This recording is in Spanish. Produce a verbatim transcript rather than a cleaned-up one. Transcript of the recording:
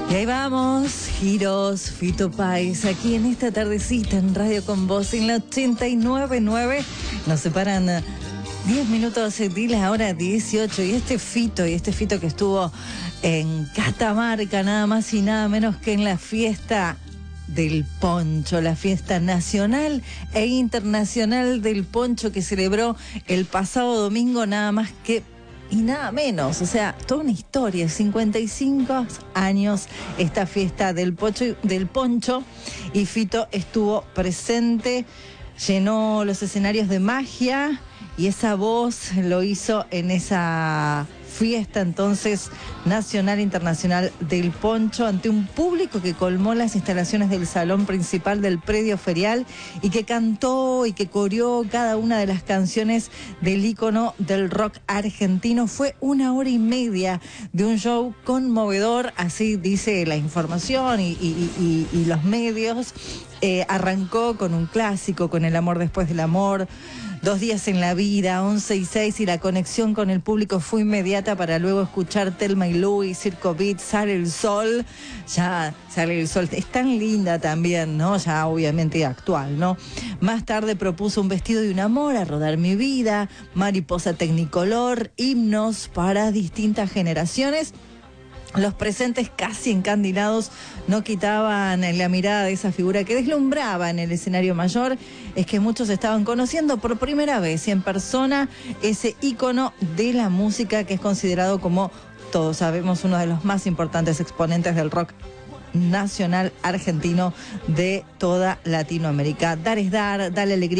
Y ahí vamos, Giros, Fito Páez, aquí en esta tardecita en Radio Con Vos, en la ochenta y nueve punto nueve. Nos separan diez minutos de la hora dieciocho. Y este Fito, y este Fito que estuvo en Catamarca, nada más y nada menos que en la fiesta del poncho, la fiesta nacional e internacional del poncho que celebró el pasado domingo, nada más que y nada menos, o sea, toda una historia, cincuenta y cinco años esta fiesta del poncho, del poncho, y Fito estuvo presente, llenó los escenarios de magia y esa voz lo hizo en esa fiesta entonces nacional e internacional del poncho ante un público que colmó las instalaciones del salón principal del predio ferial y que cantó y que coreó cada una de las canciones del ícono del rock argentino. Fue una hora y media de un show conmovedor, así dice la información y, y, y, y los medios. Eh, arrancó con un clásico, con El amor después del amor, Dos días en la vida, once y seis, y la conexión con el público fue inmediata para luego escuchar Thelma y Louise, Circo Beat, Sale el Sol. Ya Sale el Sol, es tan linda también, ¿no? Ya obviamente actual, ¿no? Más tarde propuso Un vestido de un amor, A rodar mi vida, Mariposa Tecnicolor, himnos para distintas generaciones. Los presentes, casi encandilados, no quitaban la mirada de esa figura que deslumbraba en el escenario mayor. Es que muchos estaban conociendo por primera vez y en persona ese ícono de la música que es considerado, como todos sabemos, uno de los más importantes exponentes del rock nacional argentino de toda Latinoamérica. Dar es dar, dale alegría.